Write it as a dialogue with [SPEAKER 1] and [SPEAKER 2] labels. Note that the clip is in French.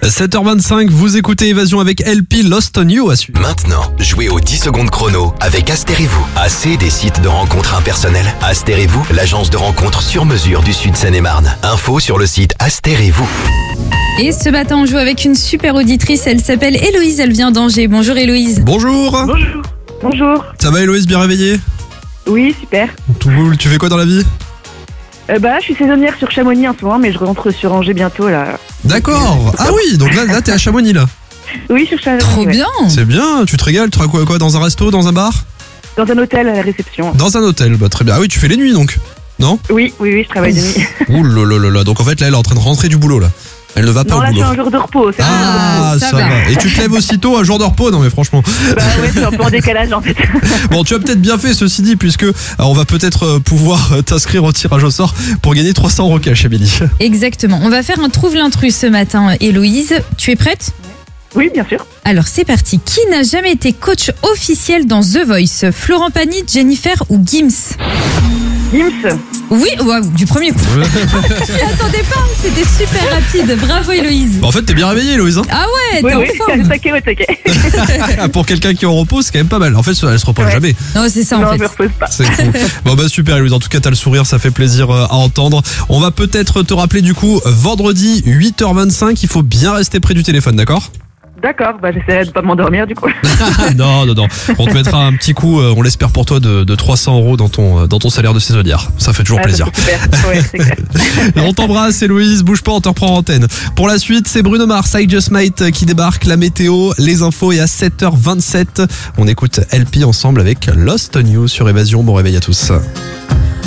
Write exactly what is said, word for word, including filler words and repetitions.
[SPEAKER 1] sept heures vingt-cinq, vous écoutez Évasion avec L P, Lost on You à suivre.
[SPEAKER 2] Maintenant, jouez aux dix secondes chrono avec Astérez-vous. Assez des sites de rencontres impersonnels. Astérez-vous, l'agence de rencontres sur mesure du Sud Seine-et-Marne. Info sur le site Astérez-vous.
[SPEAKER 3] Et ce matin, on joue avec une super auditrice. Elle s'appelle Héloïse, elle vient d'Angers. Bonjour Héloïse.
[SPEAKER 1] Bonjour.
[SPEAKER 4] Bonjour. Bonjour.
[SPEAKER 1] Ça va Héloïse, bien réveillée?
[SPEAKER 4] Oui, super.
[SPEAKER 1] Tout cool. Tu fais quoi dans la vie?
[SPEAKER 4] Euh, bah, je suis saisonnière sur Chamonix en ce moment, mais je rentre sur Angers bientôt, là.
[SPEAKER 1] D'accord. Ah oui, donc là, là t'es à Chamonix là.
[SPEAKER 4] Oui, sur Chamonix.
[SPEAKER 3] Trop
[SPEAKER 4] ouais.
[SPEAKER 3] bien.
[SPEAKER 1] C'est bien, tu te régales, tu feras quoi, quoi, dans un resto, dans un bar?
[SPEAKER 4] Dans un hôtel à la réception.
[SPEAKER 1] Dans un hôtel, bah très bien. Ah oui, tu fais les nuits donc? Non?
[SPEAKER 4] Oui, oui, oui, je travaille de nuit.
[SPEAKER 1] Ouh là là là là, donc en fait là elle est en train de rentrer du boulot là. Elle ne va pas
[SPEAKER 4] Non,
[SPEAKER 1] au
[SPEAKER 4] là,
[SPEAKER 1] boulot.
[SPEAKER 4] c'est un jour de repos. C'est
[SPEAKER 1] Ah,
[SPEAKER 3] Ah,
[SPEAKER 1] ça,
[SPEAKER 3] ça
[SPEAKER 1] va.
[SPEAKER 3] va.
[SPEAKER 1] Et tu te lèves aussitôt, un jour de repos? Non mais franchement.
[SPEAKER 4] Bah ouais, c'est un peu en décalage, en fait.
[SPEAKER 1] Bon, tu as peut-être bien fait ceci dit, puisque euh, on va peut-être euh, pouvoir euh, t'inscrire au tirage au sort pour gagner trois cents euros cash, Émilie.
[SPEAKER 3] Exactement. On va faire un trouve l'intrus ce matin, Héloïse. Tu es prête?
[SPEAKER 4] Oui, bien sûr.
[SPEAKER 3] Alors c'est parti. Qui n'a jamais été coach officiel dans The Voice? Florent Pagny, Jennifer ou Gims?
[SPEAKER 4] Gims.
[SPEAKER 3] Oui, ouais, du premier coup. Je m'y attendais pas, c'était super rapide. Bravo Héloïse.
[SPEAKER 1] En fait, t'es bien réveillée, Héloïse. Hein.
[SPEAKER 3] Ah ouais,
[SPEAKER 4] Oui,
[SPEAKER 3] t'es
[SPEAKER 4] oui,
[SPEAKER 3] en forme.
[SPEAKER 4] au taquet, au taquet.
[SPEAKER 1] Pour quelqu'un qui est en repos, c'est quand même pas mal. En fait, elle se repose
[SPEAKER 4] Ouais.
[SPEAKER 1] jamais.
[SPEAKER 3] Non, c'est ça en
[SPEAKER 4] Non,
[SPEAKER 3] fait.
[SPEAKER 4] je me repose pas.
[SPEAKER 1] C'est cool. Bon bah super, Héloïse. En tout cas, t'as le sourire, ça fait plaisir euh, à entendre. On va peut-être te rappeler du coup vendredi huit heures vingt-cinq. Il faut bien rester près du téléphone, d'accord?
[SPEAKER 4] D'accord, bah j'essaierai de pas m'endormir, du coup.
[SPEAKER 1] Non, non, non. On te mettra un petit coup, euh, on l'espère pour toi, de, de trois cents euros dans ton, euh, dans ton salaire de saisonnière. Ça fait toujours
[SPEAKER 4] Ah, ça,
[SPEAKER 1] plaisir.
[SPEAKER 4] c'est super. Ouais, c'est clair.
[SPEAKER 1] On t'embrasse, Héloïse. Bouge pas, on te reprend en antenne. Pour la suite, c'est Bruno Mars, I Just Might qui débarque. La météo, les infos et à sept heures vingt-sept, on écoute L P ensemble avec Lost on You sur Évasion. Bon réveil à tous.